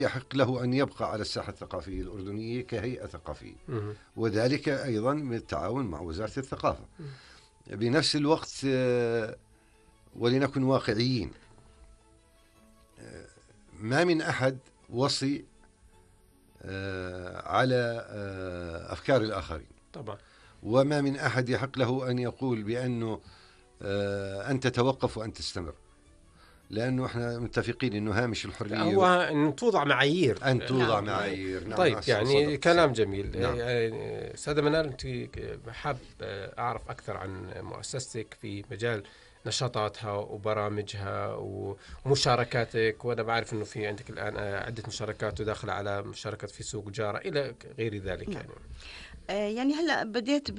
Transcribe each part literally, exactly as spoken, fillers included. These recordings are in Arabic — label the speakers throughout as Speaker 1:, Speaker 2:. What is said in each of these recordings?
Speaker 1: يحق له أن يبقى على الساحة الثقافية الأردنية كهيئة ثقافية، وذلك أيضا بالتعاون مع وزارة الثقافة. بنفس الوقت ولنكن واقعيين، ما من أحد وصي على أفكار الآخرين
Speaker 2: طبعا،
Speaker 1: وما من أحد يحق له أن يقول بأنه أنت توقف وأن تستمر، لأنه إحنا متفقين أنه هامش الحرية
Speaker 2: هو أن توضع معايير
Speaker 1: أن توضع
Speaker 3: نعم.
Speaker 1: معايير. نعم.
Speaker 2: طيب يعني
Speaker 1: صدق.
Speaker 2: كلام جميل.
Speaker 1: نعم.
Speaker 2: يعني سادة منال، أنت حاب أعرف أكثر عن مؤسستك في مجال نشاطاتها وبرامجها ومشاركاتك، وأنا بعرف أنه في عندك الآن عدة مشاركات وداخلة على مشاركة في سوق جارة إلى غير ذلك.
Speaker 3: نعم.
Speaker 2: يعني
Speaker 3: يعني هلأ بديت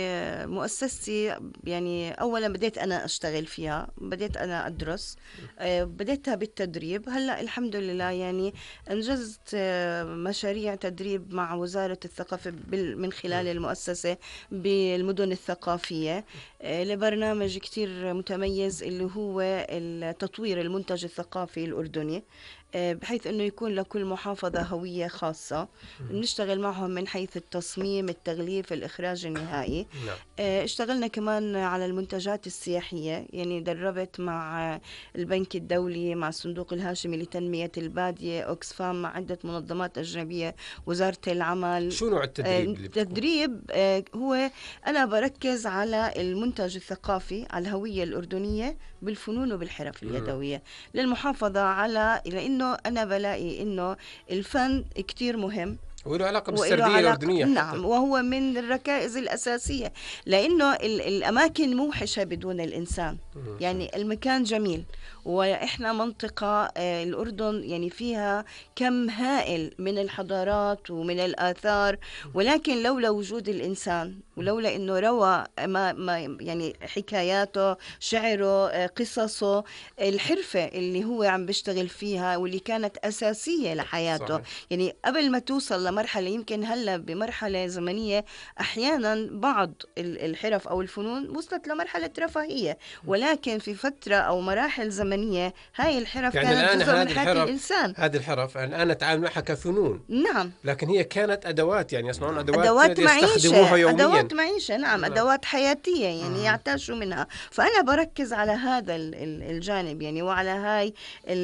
Speaker 3: بمؤسستي، يعني أولا بديت أنا أشتغل فيها، بديت أنا أدرس، بديتها بالتدريب. هلأ الحمد لله يعني أنجزت مشاريع تدريب مع وزارة الثقافة من خلال المؤسسة بالمدن الثقافية لبرنامج كتير متميز اللي هو تطوير المنتج الثقافي الأردني، بحيث أنه يكون لكل محافظة هوية خاصة. نشتغل معهم من حيث التصميم، التغليف، الإخراج النهائي. اشتغلنا كمان على المنتجات السياحية، يعني دربت مع البنك الدولي، مع الصندوق الهاشمي لتنمية البادية، أوكسفام، مع عدة منظمات أجنبية، وزارة العمل.
Speaker 2: شو نوع التدريب؟
Speaker 3: التدريب هو أنا بركز على المنتج الثقافي، على الهوية الأردنية بالفنون وبالحرف اليدوية للمحافظة، على لأنه أنا بلاقي إنه الفن كتير مهم
Speaker 2: وله علاقة بالسردية الأردنية.
Speaker 3: نعم، وهو من الركائز الأساسية، لأنه الأماكن موحشة بدون الإنسان. يعني المكان جميل، وإحنا منطقة الأردن يعني فيها كم هائل من الحضارات ومن الآثار، ولكن لولا وجود الإنسان ولولا إنه روى ما ما يعني حكاياته، شعره، قصصه، الحرفة اللي هو عم بيشتغل فيها واللي كانت أساسية لحياته. صحيح. يعني قبل ما توصل لمرحلة، يمكن هلا بمرحلة زمنية أحيانا بعض الحرف أو الفنون وصلت لمرحلة رفاهية، ولكن في فترة أو مراحل زمنية هاي الحرف يعني كانت جزء من حياة الإنسان.
Speaker 2: هذه الحرف الآن نتعامل معها كفنون.
Speaker 3: نعم،
Speaker 2: لكن هي كانت أدوات، يعني يصنعون أدوات,
Speaker 3: أدوات
Speaker 2: يستخدموها يوميا،
Speaker 3: أدوات معيشة. نعم. نعم، أدوات حياتية يعني آه. يعتاشوا منها. فأنا بركز على هذا الجانب يعني، وعلى هاي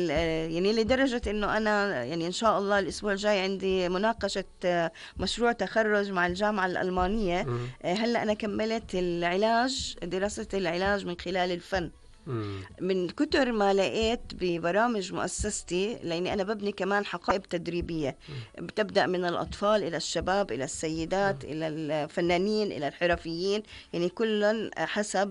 Speaker 3: يعني لدرجة إنه أنا يعني إن شاء الله الأسبوع الجاي عندي مناقشة مشروع تخرج مع الجامعة الألمانية. م. هلأ أنا كملت العلاج، دراسة العلاج من خلال الفن. من كتر ما لقيت ببرامج مؤسستي، لأني أنا ببني كمان حقائب تدريبية بتبدأ من الأطفال إلى الشباب إلى السيدات م. إلى الفنانين إلى الحرفيين، يعني كل حسب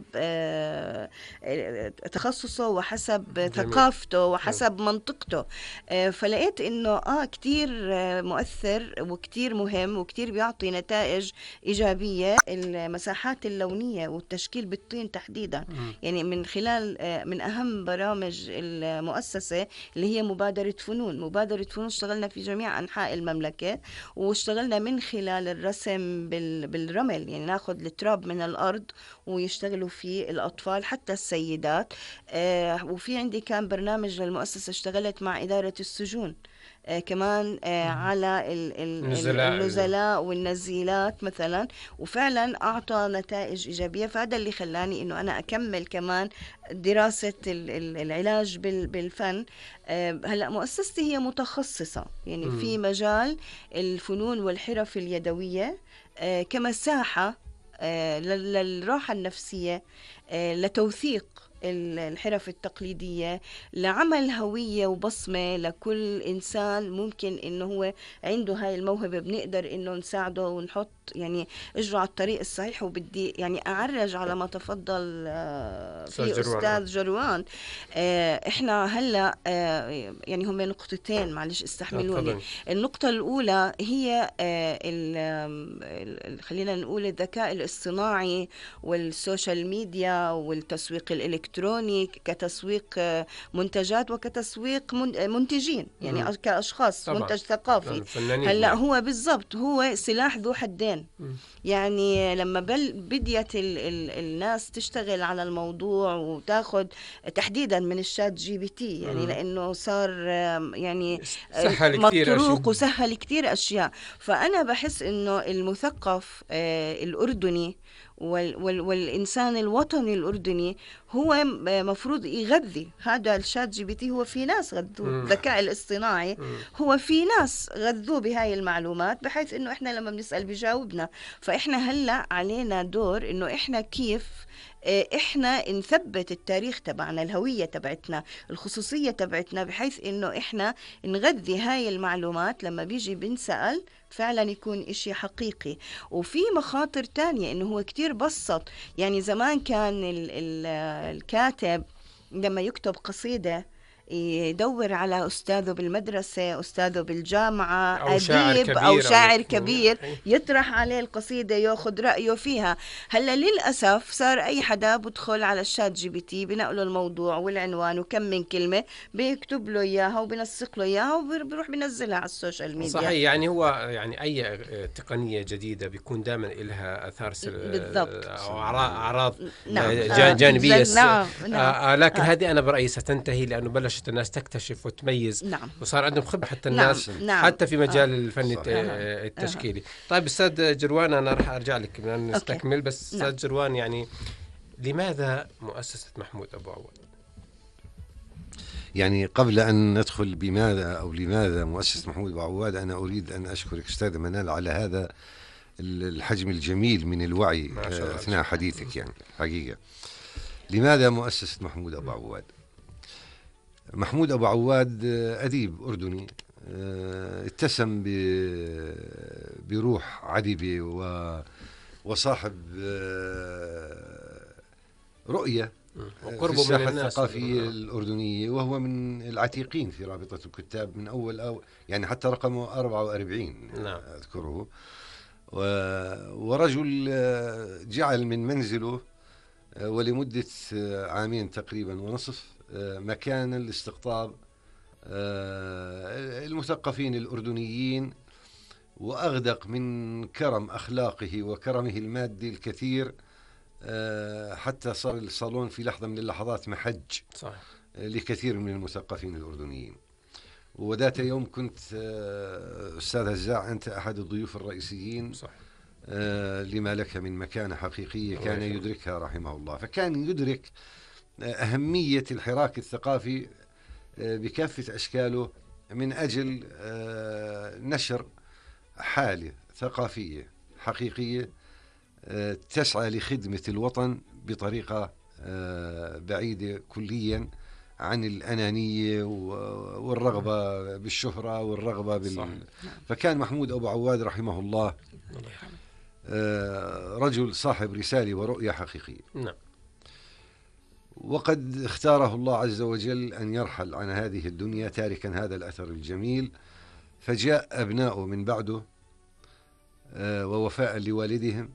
Speaker 3: تخصصه وحسب جميل. ثقافته وحسب منطقته. فلقيت إنه آه كتير مؤثر وكتير مهم وكتير بيعطي نتائج إيجابية المساحات اللونية والتشكيل بالطين تحديدا. م. يعني من خلال من أهم برامج المؤسسة اللي هي مبادرة فنون. مبادرة فنون اشتغلنا في جميع أنحاء المملكة، واشتغلنا من خلال الرسم بالرمل، يعني ناخذ التراب من الأرض ويشتغلوا فيه الأطفال حتى السيدات. وفي عندي كان برنامج للمؤسسة اشتغلت مع إدارة السجون آه كمان آه على ال ال النزلاء, النزلاء والنزيلات مثلا، وفعلا أعطى نتائج إيجابية. فهذا اللي خلاني إنه أنا أكمل كمان دراسة ال ال العلاج بالفن. آه هلأ مؤسستي هي متخصصة يعني م. في مجال الفنون والحرف اليدوية آه كمساحة آه للراحة النفسية، آه لتوثيق الحرف التقليدية، لعمل هوية وبصمة لكل إنسان ممكن إنه هو عنده هاي الموهبة، بنقدر إنه نساعده ونحط يعني اجره على الطريق الصحيح. وبدي يعني أعرج على ما تفضل في أستاذ جروان. إحنا هلأ يعني هم نقطتين، معلش استحملوني. النقطة الأولى هي خلينا نقول الذكاء الاصطناعي والسوشيال ميديا والتسويق الإلكتروني إلكتروني كتسويق منتجات وكتسويق منتجين، يعني م. كأشخاص طبعا. منتج ثقافي. هلا هو بالضبط هو سلاح ذو حدين. م. يعني لما بل بديت ال ال الناس تشتغل على الموضوع وتاخد تحديدا من الشات جي بي تي، يعني م. لأنه صار يعني مطروق وسهل كتير أشياء. فأنا بحس إنه المثقف آه الأردني وال وال والإنسان الوطني الأردني هو مفروض يغذي هذا الشات جي بي تي. هو في ناس غذوه، الذكاء الاصطناعي م. هو في ناس غذوه بهاي المعلومات بحيث إنه إحنا لما بنسأل بيجاوبنا. فإحنا هلأ علينا دور إنه إحنا كيف إحنا نثبت التاريخ تبعنا، الهوية تبعتنا، الخصوصية تبعتنا، بحيث إنه إحنا نغذي هاي المعلومات لما بيجي بنسأل فعلا يكون إشي حقيقي. وفي مخاطر تانية إنه هو كتير بسط. يعني زمان كان ال ال الكاتب لما يكتب قصيدة يدور على أستاذه بالمدرسة، أستاذه بالجامعة،
Speaker 2: أو شاعر
Speaker 3: أديب
Speaker 2: كبير
Speaker 3: أو شاعر
Speaker 2: أو
Speaker 3: كبير يطرح عليه القصيدة يأخذ رأيه فيها. هلا للأسف صار أي حدا بدخل على الشات جي بي تي بنقله الموضوع والعنوان وكم من كلمة بيكتب له إياها وبنسق له إياها وبيروح بينزلها على السوشيال ميديا.
Speaker 2: صحيح. يعني هو يعني أي تقنية جديدة بيكون دائما لها آثار أو أعراض
Speaker 3: نعم.
Speaker 2: جانبية.
Speaker 3: نعم.
Speaker 2: نعم. آه لكن آه. هذه أنا برأيي ستنتهي لأنه بلش الناس تكتشف وتميز.
Speaker 3: نعم.
Speaker 2: وصار عندهم خبرة حتى الناس.
Speaker 3: نعم.
Speaker 2: حتى في مجال
Speaker 3: آه.
Speaker 2: الفن
Speaker 3: صحيح.
Speaker 2: التشكيلي. آه. طيب أستاذ جروان أنا راح أرجع لك نستكمل. بس أستاذ نعم. جروان، يعني لماذا مؤسسة محمود أبو عواد؟
Speaker 1: يعني قبل أن ندخل بماذا أو لماذا مؤسسة محمود أبو عواد، أنا أريد أن أشكرك أستاذ منال على هذا الحجم الجميل من الوعي أثناء حديثك. يعني حقيقة لماذا مؤسسة محمود أبو عواد؟ محمود أبو عواد أديب أردني اتسم بروح عذبة وصاحب رؤية في الساحة الثقافية الأردنية، وهو من العتيقين في رابطة الكتاب من أول أو يعني حتى رقمه أربعة وأربعين. نعم. أذكره. ورجل جعل من منزله ولمدة عامين تقريبا ونصف مكانا لاستقطاب المثقفين الأردنيين، وأغدق من كرم أخلاقه وكرمه المادي الكثير حتى صار الصالون في لحظة من اللحظات محج صحيح. لكثير من المثقفين الأردنيين. وذات يوم كنت أستاذ هزاع أنت أحد الضيوف الرئيسيين صح. لما لك من مكانة حقيقية كان يدركها رحمه الله. فكان يدرك أهمية الحراك الثقافي بكافة أشكاله من أجل نشر حالة ثقافية حقيقية تسعى لخدمة الوطن بطريقة بعيدة كليا عن الأنانية والرغبة بالشهرة والرغبة بال... فكان محمود أبو عواد رحمه الله رجل صاحب رسالة ورؤية حقيقية. نعم. وقد اختاره الله عز وجل أن يرحل عن هذه الدنيا تاركا هذا الأثر الجميل، فجاء أبناؤه من بعده ووفاء لوالدهم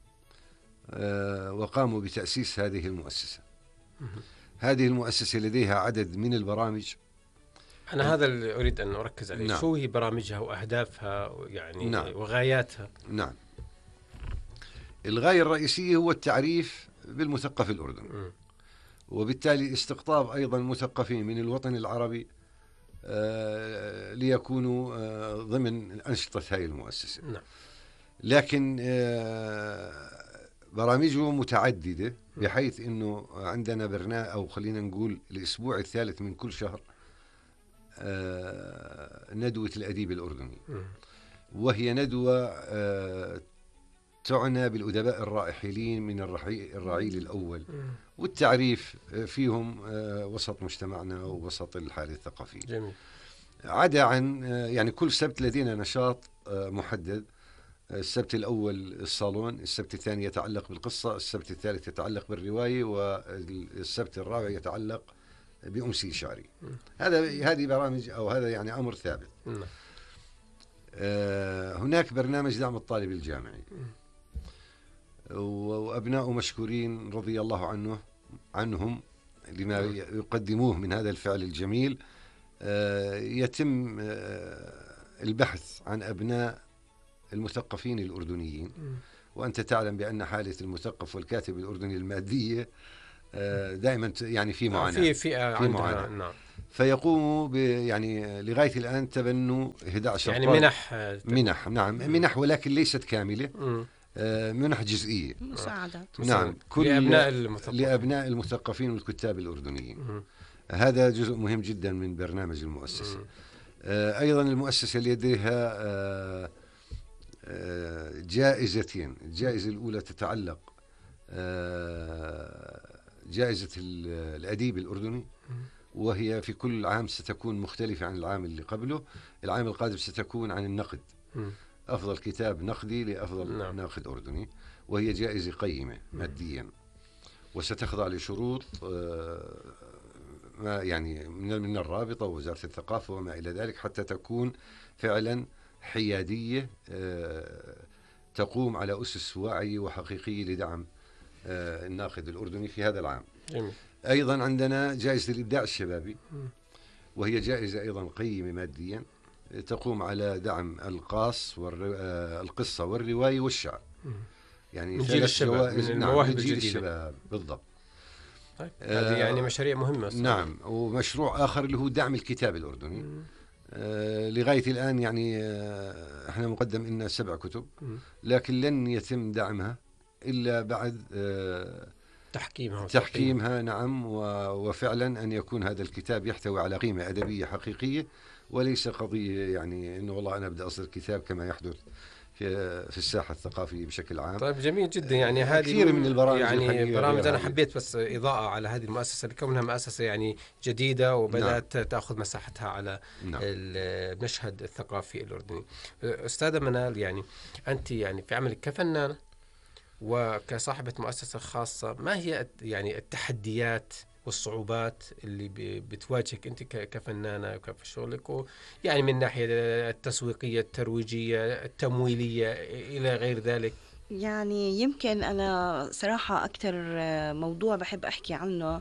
Speaker 1: وقاموا بتأسيس هذه المؤسسة. هذه المؤسسة لديها عدد من البرامج.
Speaker 2: أنا هذا اللي أريد أن أركز عليه. نعم. شو هي برامجها وأهدافها يعني نعم. وغاياتها؟
Speaker 1: نعم. الغاية الرئيسية هو التعريف بالمثقف الأردني، م. وبالتالي استقطاب أيضا مثقفين من الوطن العربي آه ليكونوا آه ضمن أنشطة هذه المؤسسة. نعم. لكن آه برامجه متعددة بحيث أنه عندنا برنامج أو خلينا نقول الأسبوع الثالث من كل شهر آه ندوة الأديب الأردني، وهي ندوة آه تعنى بالأدباء الراحلين من الرعيل الأول والتعريف فيهم آه وسط مجتمعنا ووسط الحالة الثقافية. جميل. عدا عن آه يعني كل سبت لدينا نشاط آه محدد. السبت الأول الصالون، السبت الثاني يتعلق بالقصة، السبت الثالث يتعلق بالرواية، والسبت الرابع يتعلق بأمسي شعري. هذا هذه برامج أو هذا يعني أمر ثابت. آه هناك برنامج دعم الطالب الجامعي، وأبناء مشكورين رضي الله عنه عنهم لما يقدموه من هذا الفعل الجميل، يتم البحث عن أبناء المثقفين الأردنيين. وأنت تعلم بأن حالة المثقف والكاتب الأردني المادية دائما يعني في معاناة،
Speaker 2: في فئة
Speaker 1: في معاناة.
Speaker 2: نعم.
Speaker 1: فيقوموا يعني لغاية الآن تبنوا أحد عشر
Speaker 2: يعني منح
Speaker 1: منح نعم منح ولكن ليست كاملة، منح جزئية،
Speaker 3: مساعدات
Speaker 1: نعم، كل
Speaker 2: لأبناء المثقفين
Speaker 1: لأبناء المثقفين والكتاب الأردنيين. م. هذا جزء مهم جدا من برنامج المؤسسة. م. أيضا المؤسسة لديها جائزتين. الجائزة الأولى تتعلق جائزة الأديب الأردني، وهي في كل عام ستكون مختلفة عن العام اللي قبله. العام القادم ستكون عن النقد، أفضل كتاب نقدي لأفضل نعم. ناقد أردني، وهي جائزة قيمة ماديا، وستخضع لشروط ما يعني من الرابطة ووزارة الثقافة وما إلى ذلك، حتى تكون فعلا حيادية تقوم على أسس واعية وحقيقية لدعم الناقد الأردني في هذا العام. جميل. أيضا عندنا جائزة الإبداع الشبابي، وهي جائزة أيضا قيمة ماديا تقوم على دعم القاص والقصة والرواية والشعر، يعني
Speaker 2: من جيل الشباب، من المواهب
Speaker 1: نعم
Speaker 2: الجديدة.
Speaker 1: الشباب بالضبط.
Speaker 2: طيب. هذه يعني مشاريع مهمة
Speaker 1: أصلاً. نعم. ومشروع آخر اللي هو دعم الكتاب الأردني. آه لغاية الآن يعني آه احنا مقدم لنا سبع كتب، م. لكن لن يتم دعمها إلا بعد آه
Speaker 2: تحكيمها
Speaker 1: تحكيمها نعم، وفعلا أن يكون هذا الكتاب يحتوي على قيمة أدبية حقيقية، وليس قضية يعني إنه والله أنا بدي أصدر كتاب كما يحدث في في الساحة الثقافية بشكل عام.
Speaker 2: طيب جميل جدا. يعني هذه
Speaker 1: كثير من البرامج
Speaker 2: يعني برامج أنا حبيت بس إضاءة على هذه المؤسسة لكونها مؤسسة يعني جديدة وبدأت نعم. تأخذ مساحتها على نعم. المشهد الثقافي الأردني. أستاذة منال، يعني أنت يعني في عملك كفنانة وكصاحبة مؤسسة خاصة، ما هي يعني التحديات والصعوبات اللي بتواجهك أنت كفنانة وكيف شغلك، يعني من ناحية التسويقية، الترويجية، التمويلية إلى غير ذلك؟
Speaker 3: يعني يمكن أنا صراحة أكثر موضوع بحب أحكي عنه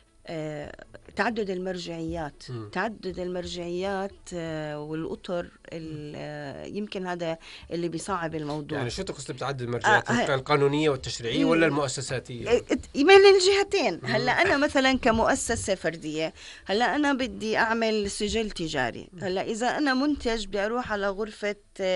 Speaker 3: تعدد المرجعيات. م. تعدد المرجعيات والأطر، يمكن هذا اللي بيصعب الموضوع.
Speaker 2: يعني شو تقصد بتعدد المرجعيات؟ آه القانونية والتشريعية ولا المؤسساتية؟
Speaker 3: من الجهتين. هلا أنا مثلا كمؤسسة فردية، هلا أنا بدي أعمل سجل تجاري. هلا إذا أنا منتج بدي أروح على غرفة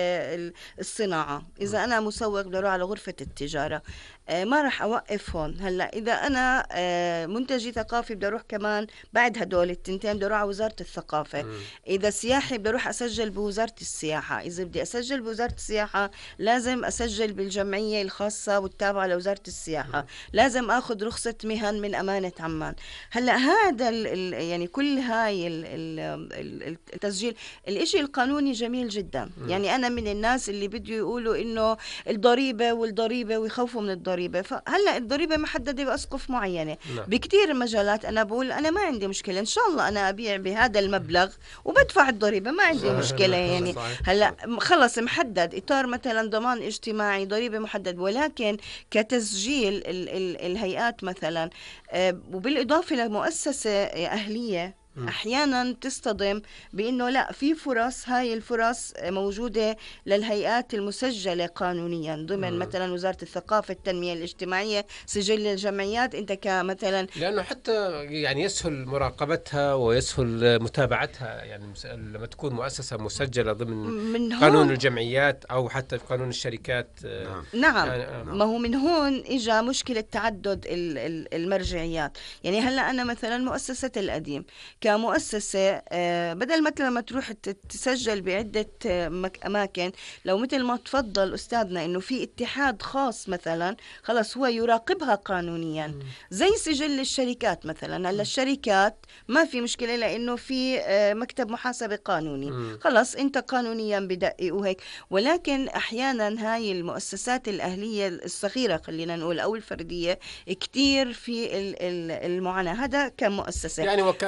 Speaker 3: الصناعة، إذا أنا مسوق بدي أروح على غرفة التجارة، ما رح أوقف هون. هلا إذا أنا منتجي ثقافي بدي أروح كمان بعد هدول التنتين بدي أروح على وزارة الثقافة. م. إذا سياحي بدي أروح أسجل بوزارة السياحة. إذا بدي أسجل بوزارة السياحة لازم أسجل بالجمعية الخاصة والتابعة لوزارة السياحة. م. لازم أخذ رخصة مهن من أمانة عمان. هلا هذا ال ال يعني كل هاي ال ال التسجيل الإشي القانوني جميل جدا. م. يعني أنا من الناس اللي بدي يقولوا إنه الضريبة والضريبة ويخوفوا من الضريبة. فهلا الضريبة محددة بأسقف معينة. لا. بكتير مجالات أنا بقول أنا ما عندي مشكلة، إن شاء الله أنا أبيع بهذا المبلغ وبدفع الضريبة، ما عندي مشكلة. يعني هلا خلص محدد إطار مثلا ضمان اجتماعي، ضريبة محدد. ولكن كتسجيل ال ال الهيئات مثلا، وبالإضافة لمؤسسة أهلية أحيانا تصطدم بأنه لا، في فرص، هاي الفرص موجودة للهيئات المسجلة قانونيا ضمن م. مثلا وزارة الثقافة، التنمية الاجتماعية، سجل الجمعيات. أنت كمثلا
Speaker 2: لأنه حتى يعني يسهل مراقبتها ويسهل متابعتها، يعني لما تكون مؤسسة مسجلة ضمن قانون الجمعيات أو حتى في قانون الشركات.
Speaker 3: نعم, نعم. يعني ما هو من هون إجا مشكلة تعدد المرجعيات. يعني هلأ أنا مثلا مؤسسة القديم كمؤسسة، بدل مثلا ما تروح تسجل بعدة أماكن، لو مثل ما تفضل أستاذنا إنه في اتحاد خاص مثلا خلاص هو يراقبها قانونيا. م. زي سجل الشركات مثلا. هلا الشركات ما في مشكلة لأنه في مكتب محاسبة قانوني. م. خلاص أنت قانونيا بدقق وهيك. ولكن أحيانا هاي المؤسسات الأهلية الصغيرة خلينا نقول أو الفردية كتير في المعاناة. هذا كمؤسسة
Speaker 2: يعني وكانها رسالة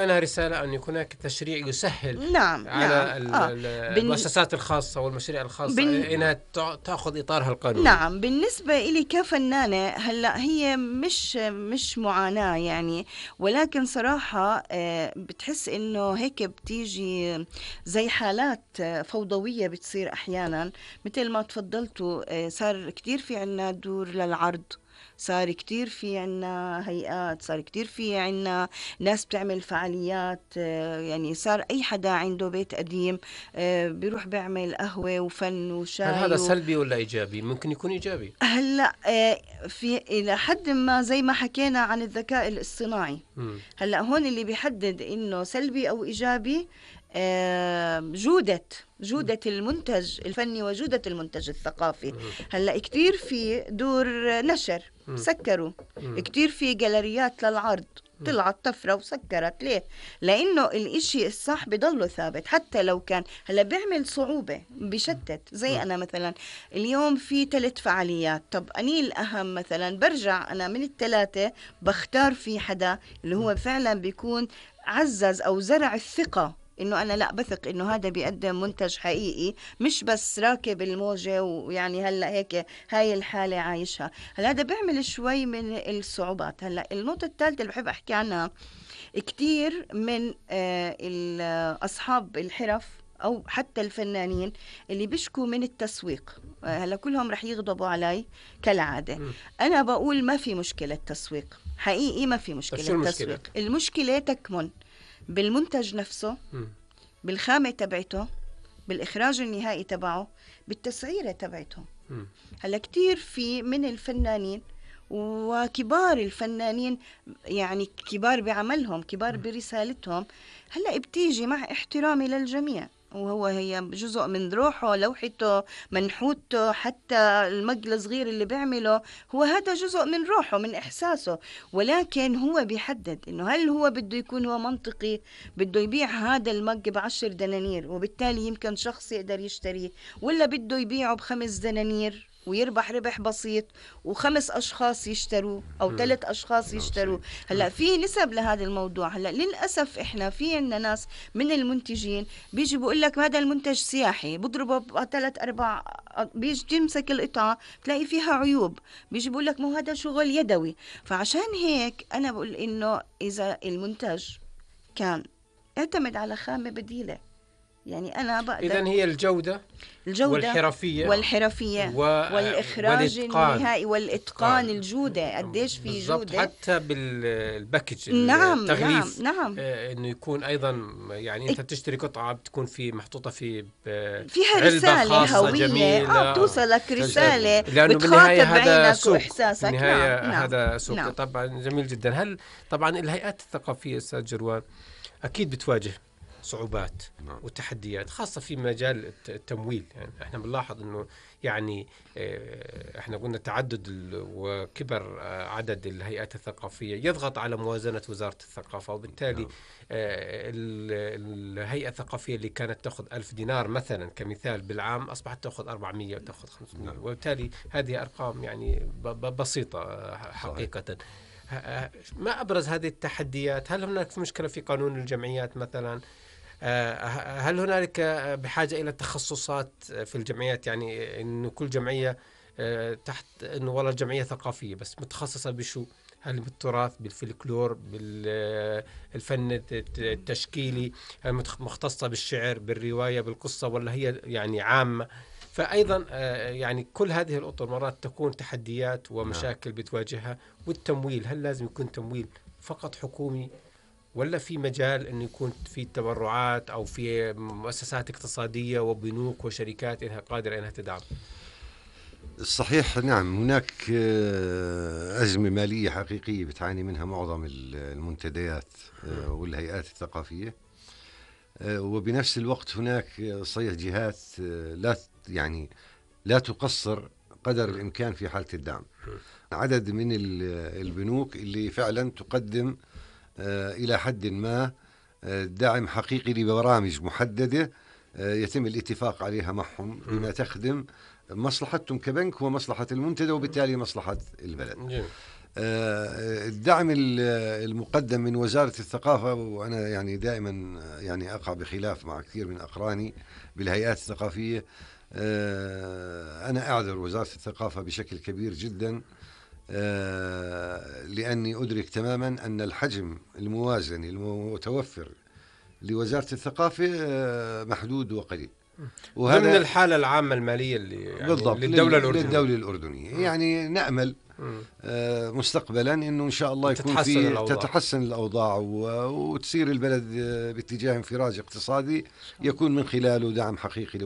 Speaker 2: الرسالة أن يكون هناك تشريع يسهل
Speaker 3: نعم
Speaker 2: على
Speaker 3: نعم. آه.
Speaker 2: المؤسسات الخاصة والمشاريع الخاصة بن... إنها تأخذ إطارها القانوني.
Speaker 3: نعم. بالنسبة إلي كفنانة هلأ هي مش مش معاناة يعني، ولكن صراحة بتحس إنه هيك بتيجي زي حالات فوضوية بتصير أحيانا. مثل ما تفضلتوا صار كتير في عنا دور للعرض، صار كتير في عنا هيئات، صار كتير في عنا ناس بتعمل فعاليات. يعني صار أي حدا عنده بيت قديم بيروح بيعمل قهوة وفن وشاي.
Speaker 2: هل هذا سلبي ولا إيجابي؟ ممكن يكون إيجابي.
Speaker 3: هلأ في إلى حد ما زي ما حكينا عن الذكاء الاصطناعي. م. هلأ هون اللي بيحدد إنه سلبي أو إيجابي جودة جودة المنتج الفني وجودة المنتج الثقافي. هلأ كتير في دور نشر سكروا، كتير في جاليريات للعرض طلعت طفرة وسكرت. ليه؟ لأنه الإشي الصح بضله ثابت حتى لو كان هلا بيعمل صعوبة بشتت. زي أنا مثلا اليوم في ثلاث فعاليات، طب أني الأهم مثلا برجع أنا من الثلاثة بختار في حدا اللي هو فعلا بيكون عزز أو زرع الثقة إنه أنا لا بثق إنه هذا بيقدم منتج حقيقي، مش بس راكب الموجة ويعني هلا هيك هاي الحالة عايشها. هلا هذا بيعمل شوي من الصعوبات. هلا النقطة الثالثة اللي بحب أحكي عنها، كتير من آه أصحاب الحرف أو حتى الفنانين اللي بيشكوا من التسويق. هلا كلهم رح يغضبوا علي كالعادة. م. أنا بقول ما في مشكلة تسويق حقيقي، ما في مشكلة تسويق. المشكلة تكمن بالمنتج نفسه، بالخامة تبعته، بالإخراج النهائي تبعه، بالتسعيرة تبعته. هلا كتير في من الفنانين وكبار الفنانين، يعني كبار بعملهم كبار برسالتهم، هلا بتيجي مع احترامي للجميع وهو هي جزء من روحه، لوحته، منحوته، حتى المج الصغير اللي بيعمله هو هذا جزء من روحه من إحساسه. ولكن هو بيحدد إنه هل هو بده يكون هو منطقي، بده يبيع هذا المج بعشر دنانير وبالتالي يمكن شخص يقدر يشتريه، ولا بده يبيعه بخمس دنانير ويربح ربح بسيط وخمس أشخاص يشتروا أو ثلاث أشخاص يشتروا. هلأ في نسب لهذا الموضوع. هلأ للأسف إحنا في عنا ناس من المنتجين بيجي بيقول لك هذا المنتج سياحي، بضربه بثلاث أربع، بيجي تمسك القطعة تلاقي فيها عيوب، بيجي بيقول لك مو هذا شغل يدوي. فعشان هيك أنا بقول إنه إذا المنتج كان اعتمد على خامة بديلة، يعني أنا بقدر.
Speaker 2: إذن هي الجودة,
Speaker 3: الجودة
Speaker 2: والحرفية
Speaker 3: والحرفية
Speaker 2: و...
Speaker 3: والإخراج النهائي والإتقان، الجودة قديش في جودة
Speaker 2: حتى بالباكج
Speaker 3: نعم
Speaker 2: التغليف.
Speaker 3: نعم نعم
Speaker 2: آه إنه يكون أيضا يعني أنت بتشتري قطعة بتكون في محطوطة في
Speaker 3: فيها رسالة هوية، آه بتوصلك رسالة بتخاطب عينك وإحساسك.
Speaker 2: بالنهاية
Speaker 3: نعم
Speaker 2: هذا سوق.
Speaker 3: نعم.
Speaker 2: طبعا جميل جدا. هل طبعا الهيئات الثقافية أستاذ جروان أكيد بتواجه صعوبات نعم. وتحديات خاصة في مجال التمويل. يعني احنا بنلاحظ انه يعني احنا قلنا تعدد وكبر عدد الهيئات الثقافية يضغط على موازنة وزارة الثقافة، وبالتالي نعم. الهيئة الثقافية اللي كانت تأخذ ألف دينار مثلا كمثال بالعام أصبحت تأخذ أربعمية وتأخذ خمسمية نعم. وبالتالي هذه أرقام يعني بسيطة حقيقة. صحيح. ما أبرز هذه التحديات؟ هل هناك مشكلة في قانون الجمعيات مثلا؟ هل هنالك بحاجة إلى تخصصات في الجمعيات، يعني إنه كل جمعية تحت إنه والله جمعية ثقافية بس متخصصة بشو؟ هل بالتراث، بالفلكلور، بالفن التشكيلي، مختصة بالشعر، بالرواية، بالقصة، ولا هي يعني عامة؟ فأيضا يعني كل هذه الأطر مرات تكون تحديات ومشاكل بتواجهها. والتمويل، هل لازم يكون تمويل فقط حكومي ولا في مجال أنه يكون في تبرعات أو في مؤسسات اقتصادية وبنوك وشركات إنها قادرة أنها تدعم؟
Speaker 1: صحيح نعم، هناك أزمة مالية حقيقية بتعاني منها معظم المنتديات والهيئات الثقافية، وبنفس الوقت هناك صحيح جهات لا يعني لا تقصر قدر الإمكان في حالة الدعم. عدد من البنوك اللي فعلا تقدم إلى حد ما دعم حقيقي لبرامج محددة يتم الاتفاق عليها معهم بما تخدم مصلحتهم كبنك ومصلحة المنتدى وبالتالي مصلحة البلد. الدعم المقدم من وزارة الثقافة، وأنا يعني دائما يعني أقع بخلاف مع كثير من أقراني بالهيئات الثقافية، أنا أعذر وزارة الثقافة بشكل كبير جدا، لأني أدرك تماما أن الحجم الموازني المتوفر لوزارة الثقافة محدود وقليل،
Speaker 2: وهذا ضمن الحالة العامة المالية اللي يعني
Speaker 1: بالضبط
Speaker 2: للدولة الأردنية.
Speaker 1: للدولة الأردنية. يعني نأمل آه مستقبلا إنه إن شاء الله يكون في
Speaker 2: الأوضاع.
Speaker 1: تتحسن الأوضاع وتصير البلد باتجاه انفراج اقتصادي يكون من خلاله دعم حقيقي